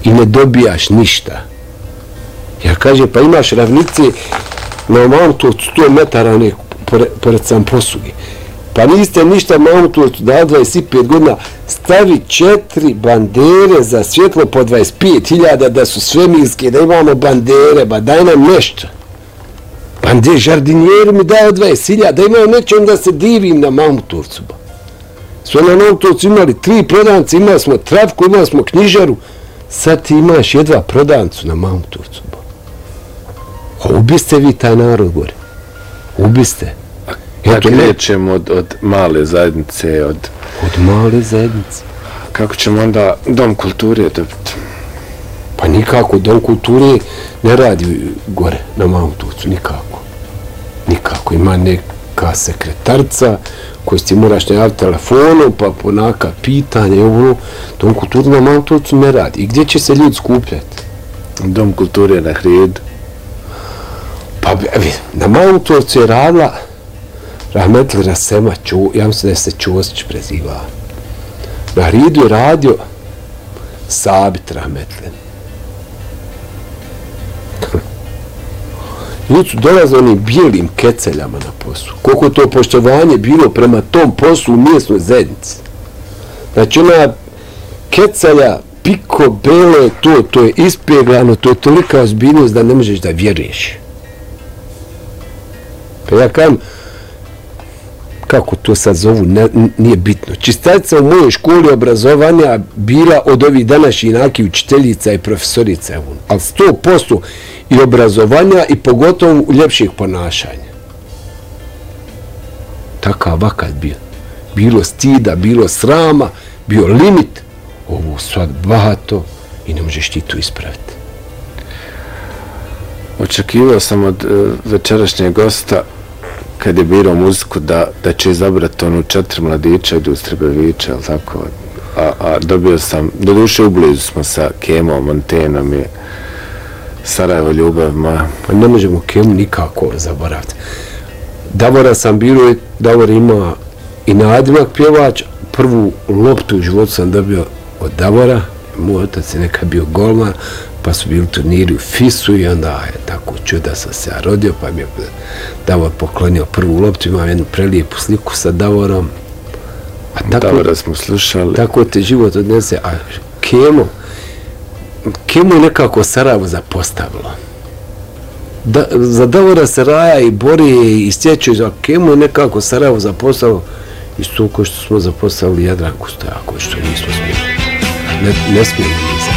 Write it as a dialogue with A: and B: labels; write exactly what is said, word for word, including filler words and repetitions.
A: i ne dobijaš ništa. Ja kažem, pa imaš ravnice na Mamutovcu sto metara ne, pored, pored sam posuge. Pa niste ništa Mamutovcu da dvadeset pet godina stavi četiri bandere za svjetlo po dvadeset pet hiljada da su svemirske, da imamo bandere, ba daj nam nešto. Bandere, žardinjeri mi dao dvadeset hiljada, da imamo nečem da se divim na Mamutovcu. Ba. Sve na Mamutovcu imali tri prodavnice, imali smo travku, imali smo knjižaru, sad ti imaš jedva prodavnicu na Mamutovcu. Ba. A ubiste vi taj narod gore. Ubiste.
B: Kako krećemo od, od male zajednice, od...
A: Od male zajednice.
B: Kako ćemo onda Dom kulture dobiti?
A: Pa nikako, Dom kulture ne radi gore na Mamutovcu, nikako. Nikako, ima neka sekretarca koju ti moraš najaviti telefonom, pa ponaka pitanja i ovo, Dom kulture na Mamutovcu ne radi. I gdje će se ljudi skupljati?
B: Dom kulture na Hrijedu.
A: Pa na Mamutovcu je radila Rahmetli Rasema, ja mislim da se Ćosić preziva. Na Hrijedu je radio Sabit Rahmetli. Ljudi su dolazili onim bijelim keceljama na poslu. Koliko to poštovanje bilo prema tom poslu u mjesnoj zajednici. Znači ona kecelja, piko, belo, to, to je ispeglano, to je tolika ozbiljnost da ne možeš da vjeruješ. Pa ja kažem, kako to sad zovu, ne, nije bitno. Čistačica u mojoj školi obrazovanja bila od ovih današnjih inaki učiteljica i profesorica, ali sto posto i obrazovanja i pogotovo ljepših ponašanja. Takav vakat bio. Bilo stida, bilo srama, bio limit, ovo sad bahato i ne možeš ti to ispraviti.
B: Očekivao sam od uh, večerašnjeg gosta kad je birao muziku da, da će izabrati onu četiri mladića idu iz Trebevića, ali tako, a, a dobio sam, do duše ublizu smo sa Kemom, Montenom i Sarajevo ljubav moja.
A: Pa ne možemo Kemu nikako zaboraviti. Davora sam birao i Davor ima i nadimak pjevač, prvu loptu u životu sam dobio od Davora, moj otac je nekad bio golman, pa su bili turniri u Fisu i onda je tako čuda sam se ja rodio, pa mi je Davor poklonio prvu loptu, imam jednu prelijepu sliku sa Davorom.
B: A tako, Davora smo slušali.
A: Tako te život odnese, a Kemo, Kemo je nekako Sarajevo zapostavilo. Da, za Davora se raja i bori i stječe, a Kemo je nekako Sarajevo zapostavilo, isto kao što smo zapostavili Jadranku Stojaković, što nismo smijeli. Ne, ne smijeli.